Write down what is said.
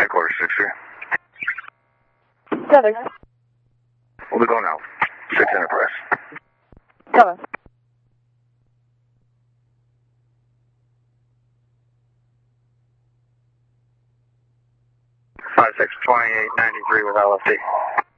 Headquarters 6-3. Southern. We'll be going out. 6 Enterprise. Cover. 562893 with LFD.